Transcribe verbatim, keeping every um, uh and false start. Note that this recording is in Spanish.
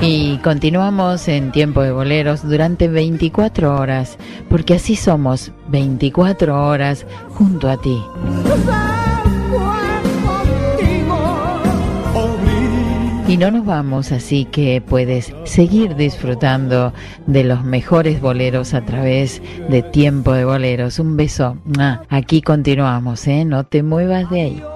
Y continuamos en Tiempo de Boleros durante veinticuatro horas, porque así somos, veinticuatro horas junto a ti. Y no nos vamos, así que puedes seguir disfrutando de los mejores boleros a través de Tiempo de Boleros. Un beso. Aquí continuamos, ¿eh? No te muevas de ahí.